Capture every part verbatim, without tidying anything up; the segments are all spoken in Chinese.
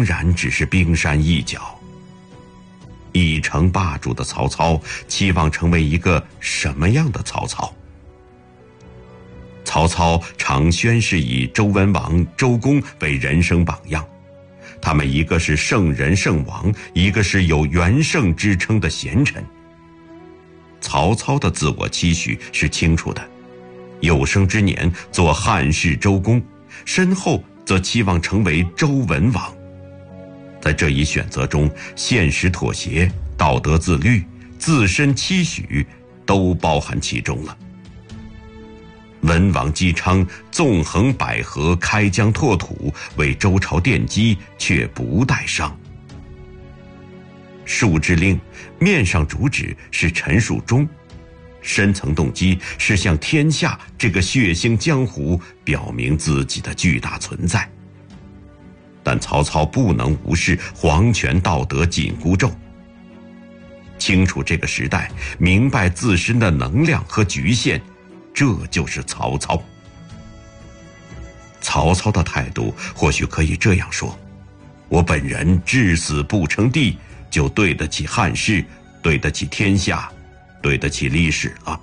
仍然只是冰山一角。一城霸主的曹操期望成为一个什么样的曹操？曹操常宣示以周文王、周公为人生榜样，他们一个是圣人圣王，一个是有元圣之称的贤臣。曹操的自我期许是清楚的，有生之年做汉室周公，身后则期望成为周文王。在这一选择中，现实妥协、道德自律、自身期许都包含其中了。文王姬昌纵横捭阖，开疆拓土，为周朝奠基，却不带伤。术之令面上主旨是陈述忠，深层动机是向天下这个血腥江湖表明自己的巨大存在。但曹操不能无视皇权道德紧箍咒，清楚这个时代，明白自身的能量和局限，这就是曹操。曹操的态度或许可以这样说：我本人至死不称帝，就对得起汉室，对得起天下，对得起历史了。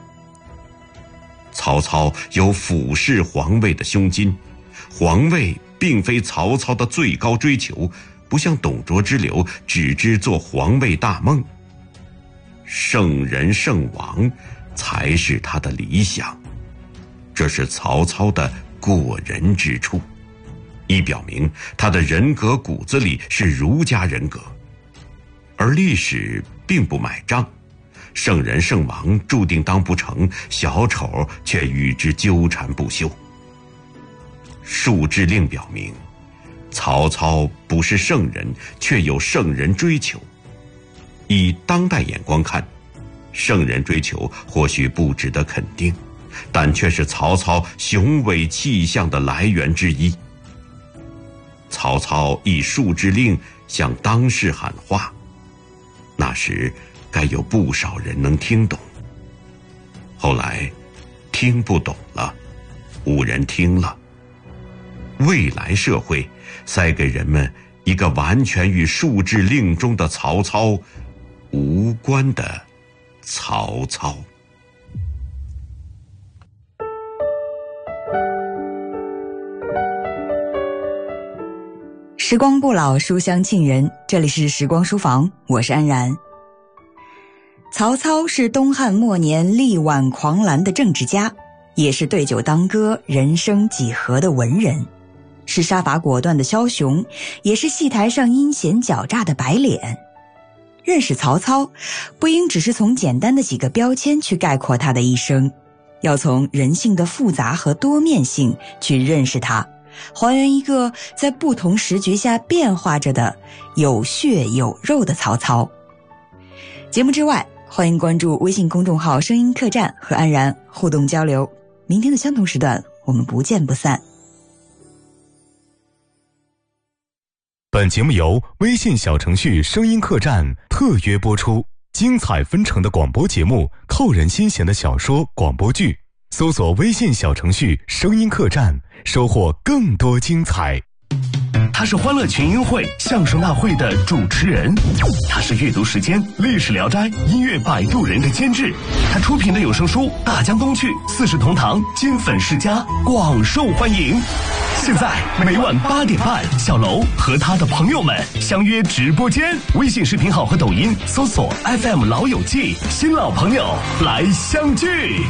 曹操有俯视皇位的胸襟，皇位并非曹操的最高追求，不像董卓之流只知做皇位大梦。圣人圣王才是他的理想，这是曹操的过人之处，以表明他的人格骨子里是儒家人格。而历史并不买账，圣人圣王注定当不成，小丑却与之纠缠不休。术之令表明，曹操不是圣人，却有圣人追求。以当代眼光看，圣人追求或许不值得肯定，但却是曹操雄伟气象的来源之一。曹操以术之令向当世喊话，那时该有不少人能听懂。后来听不懂了，无人听了。未来社会塞给人们一个完全与术之令中的曹操无关的曹操。 时光不老，书香沁人，这里是时光书房，我是安然。曹操是东汉末年力挽狂澜的政治家，也是对酒当歌、人生几何的文人，是杀伐果断的枭雄，也是戏台上阴险狡诈的白脸。认识曹操，不应只是从简单的几个标签去概括他的一生，要从人性的复杂和多面性去认识他，还原一个在不同时局下变化着的有血有肉的曹操。节目之外，欢迎关注微信公众号声音客栈和安然互动交流。明天的相同时段，我们不见不散。 本节目由微信小程序声音客栈特约播出，精彩纷呈的广播节目，扣人心弦的小说广播剧，搜索微信小程序声音客栈，收获更多精彩。 他是欢乐群英会相声大会的主持人，他是阅读时间历史聊斋音乐摆渡人的监制，他出品的有声书《大江东去》四世同堂金粉世家广受欢迎。现在每晚八点半，小楼和他的朋友们相约直播间，微信视频号和抖音搜索 F M 老友记，新老朋友来相聚。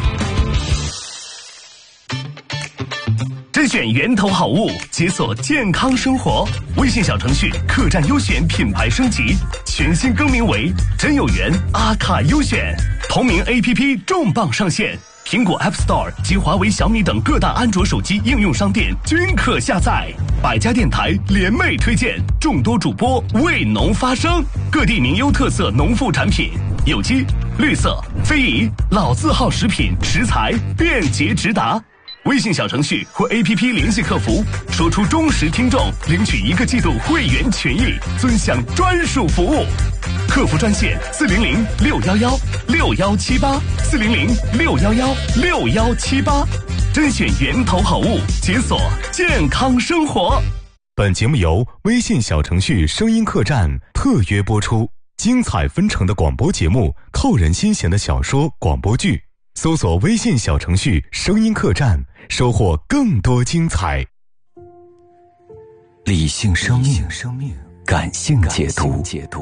甄选源头好物，解锁健康生活。微信小程序客栈优选品牌升级，全新更名为真有缘阿卡优选。同名 A P P 重磅上线，苹果 App Store 及华为、小米等各大安卓手机应用商店均可下载。百家电台联袂推荐，众多主播为农发声，各地名优特色农副产品，有机、绿色、非遗、老字号食品食材便捷直达。微信小程序或 A P P 联系客服，说出忠实听众，领取一个季度会员权益，尊享专属服务。客服专线四零零六幺幺六幺七八四零零六幺幺六幺七八，甄选源头好物，解锁健康生活。 本节目由微信小程序声音客栈特约播出，精彩纷呈的广播节目，扣人心弦的小说广播剧，搜索微信小程序声音客栈，收获更多精彩。 理性生命，感性解读。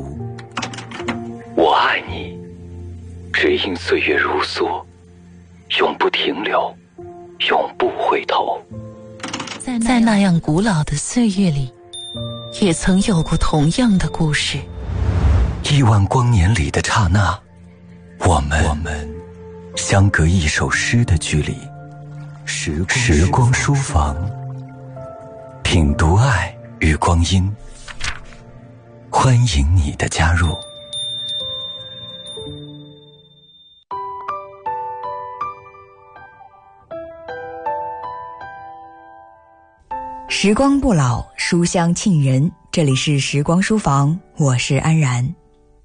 我爱你，只因岁月如梭，永不停留，永不回头。 在那样古老的岁月里，也曾有过同样的故事。 亿万光年里的刹那，我们我们相隔一首诗的距离。时光时光书房，品读爱与光阴，欢迎你的加入。 时光不老，书香沁人。这里是时光书房，我是安然。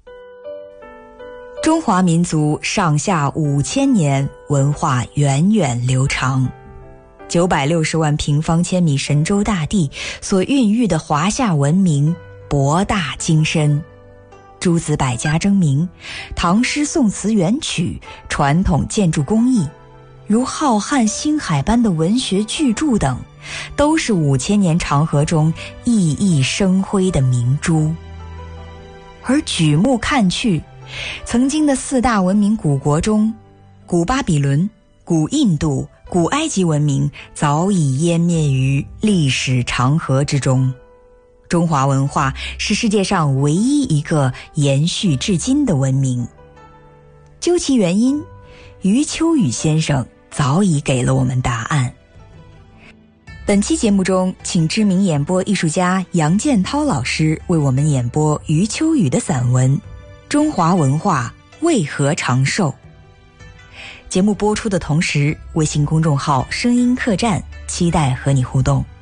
中华民族上下五千年，文化源远流长。九百六十万平方千米神州大地所孕育的华夏文明博大精深，诸子百家争鸣，唐诗宋词元曲，传统建筑工艺，如浩瀚星海般的文学巨著等，都是五千年长河中熠熠生辉的明珠。而举目看去，曾经的四大文明古国中，古巴比伦、古印度、古埃及文明早已湮灭于历史长河之中。中华文化是世界上唯一一个延续至今的文明。究其原因，余秋雨先生早已给了我们答案。本期节目中，请知名演播艺术家杨建涛老师为我们演播余秋雨的散文《中华文化为何长寿》。节目播出的同时，微信公众号声音客栈期待和你互动。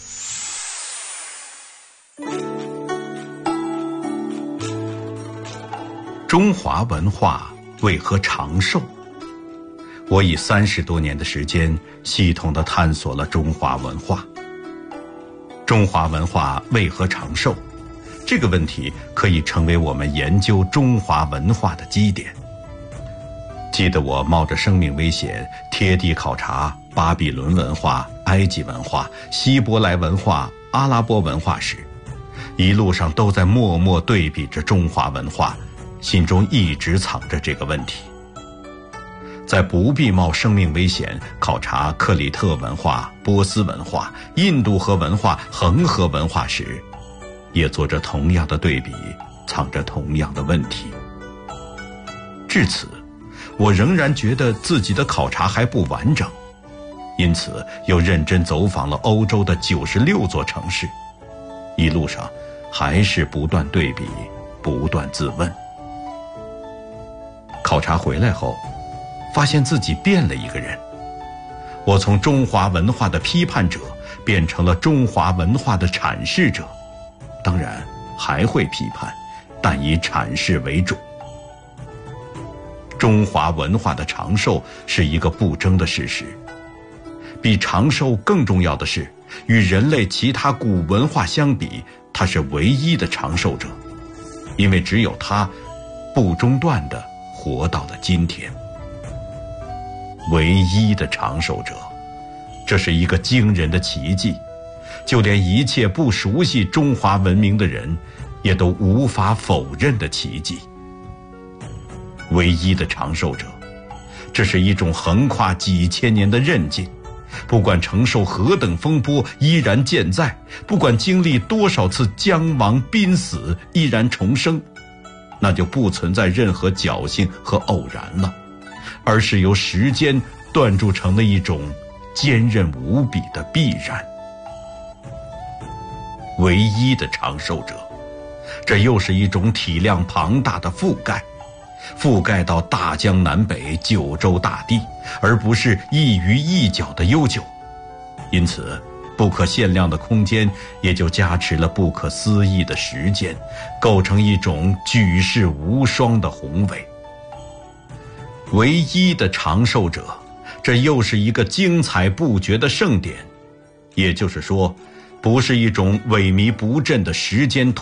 中华文化为何长寿？我以三十多年的时间，系统地探索了中华文化。中华文化为何长寿？这个问题可以成为我们研究中华文化的基点。记得我冒着生命危险贴地考察巴比伦文化、埃及文化、希伯来文化、阿拉伯文化时，一路上都在默默对比着中华文化，心中一直藏着这个问题。在不必冒生命危险考察克里特文化、波斯文化、印度河文化、恒河文化时，也做着同样的对比，藏着同样的问题。至此，我仍然觉得自己的考察还不完整，因此又认真走访了欧洲的九十六座城市，一路上还是不断对比，不断自问。考察回来后，发现自己变了一个人。我从中华文化的批判者变成了中华文化的阐释者，当然还会批判，但以阐释为主。中华文化的长寿是一个不争的事实。比长寿更重要的是，与人类其他古文化相比，它是唯一的长寿者，因为只有它不中断地活到了今天。唯一的长寿者，这是一个惊人的奇迹，就连一切不熟悉中华文明的人也都无法否认的奇迹。唯一的长寿者，这是一种横跨几千年的韧劲，不管承受何等风波依然健在，不管经历多少次将亡濒死依然重生，那就不存在任何侥幸和偶然了，而是由时间锻铸成了一种坚韧无比的必然。唯一的长寿者，这又是一种体量庞大的覆盖，覆盖到大江南北、九州大地，而不是一隅一角的悠久。因此，不可限量的空间也就加持了不可思议的时间，构成一种举世无双的宏伟。唯一的长寿者，这又是一个精彩不绝的盛典。也就是说， 不是一种萎靡不振的时间